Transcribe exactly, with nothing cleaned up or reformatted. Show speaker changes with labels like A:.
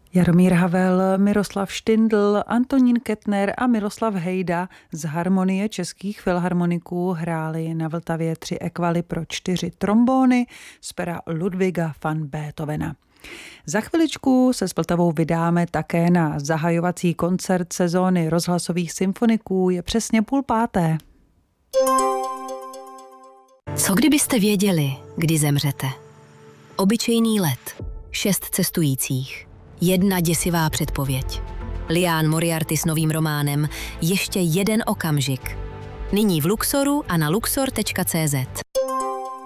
A: Jaromír Havel, Miroslav Štindl, Antonín Kettner a Miroslav Hejda z Harmonie českých filharmoniků hráli na Vltavě tři ekvaly pro čtyři trombóny z pera Ludwiga van Beethovena. Za chviličku se s Vltavou vydáme také na zahajovací koncert sezóny rozhlasových symfoniků. Je přesně půl páté.
B: Co kdybyste věděli, kdy zemřete? Obyčejný let, šest cestujících, jedna děsivá předpověď. Liane Moriarty s novým románem Ještě jeden okamžik. Nyní v Luxoru a na luxor tečka cé zet.